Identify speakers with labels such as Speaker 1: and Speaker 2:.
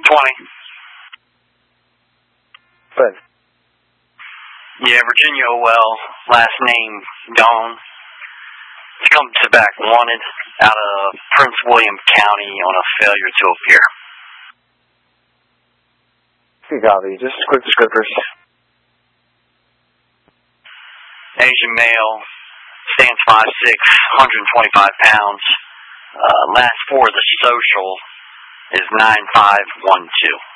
Speaker 1: 20.
Speaker 2: Good.
Speaker 1: Yeah, Virginia Owell, last name Dawn. It's come to back wanted out of Prince William County on a failure to appear.
Speaker 2: Good copy. Just quick descriptors.
Speaker 1: Asian male, stands 5'6", 125 pounds. Last four of the social is 9512.